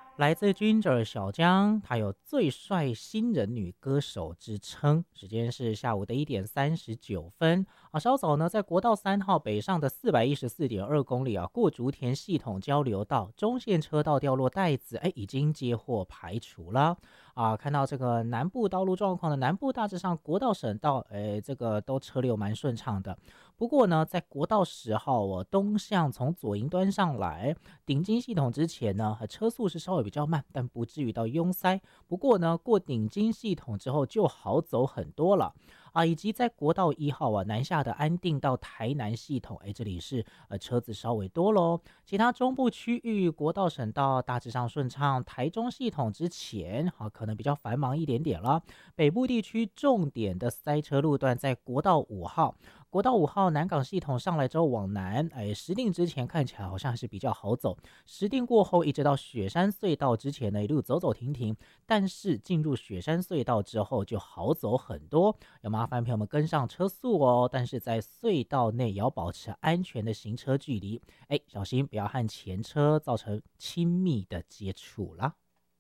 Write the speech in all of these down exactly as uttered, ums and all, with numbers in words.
来自 Ginger 小江，她有最帅新人女歌手之称。时间是下午的一点三十九分啊。稍早呢，在国道三号北上的四百一十四点二公里啊，过竹田系统交流道中线车道掉落带子，哎，已经接获排除了啊。看到这个南部道路状况的南部大致上国道省道，哎，这个都车流蛮顺畅的。不过呢，在国道十号哦，东向从左营端上来顶金系统之前呢，车速是稍微比较慢，但不至于到拥塞。不过呢，过顶金系统之后就好走很多了啊。以及在国道一号啊南下的安定到台南系统，哎，这里是呃车子稍微多喽。其他中部区域国道省道大致上顺畅，台中系统之前啊可能比较繁忙一点点了。北部地区重点的塞车路段在国道五号。国道五号南港系统上来之后往南，哎，石碇之前看起来好像还是比较好走，石碇过后一直到雪山隧道之前呢，一路走走停停，但是进入雪山隧道之后就好走很多，要麻烦朋友们跟上车速哦。但是在隧道内也要保持安全的行车距离，哎，小心不要和前车造成亲密的接触啦。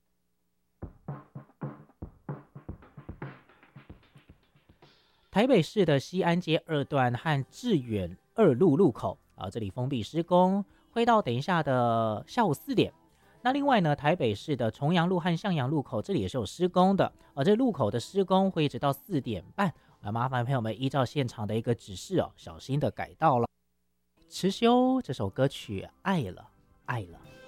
台北市的西安街二段和致远二路路口啊，这里封闭施工，会到等一下的下午四点。那另外呢，台北市的重阳路和向阳路口这里也是有施工的，而、啊、这路口的施工会一直到四点半啊，麻烦朋友们依照现场的一个指示哦，小心的改道了。持修这首歌曲《爱了爱了》。